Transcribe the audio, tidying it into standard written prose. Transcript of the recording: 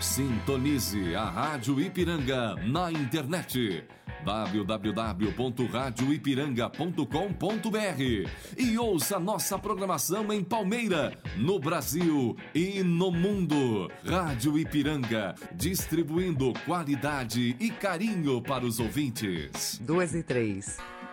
Sintonize a Rádio Ipiranga na internet www.radioipiranga.com.br e ouça nossa programação em Palmeira, no Brasil e no mundo. Rádio Ipiranga, distribuindo qualidade e carinho para os ouvintes. 2 e 3.